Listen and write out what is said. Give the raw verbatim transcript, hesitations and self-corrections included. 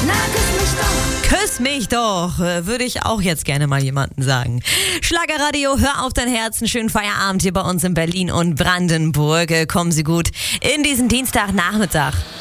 küss mich doch. Küss mich doch, äh, würde ich auch jetzt gerne mal jemanden sagen. Schlagerradio, hör auf dein Herz, einen schönen Feierabend hier bei uns in Berlin und Brandenburg. Äh, Kommen Sie gut in diesen Dienstagnachmittag.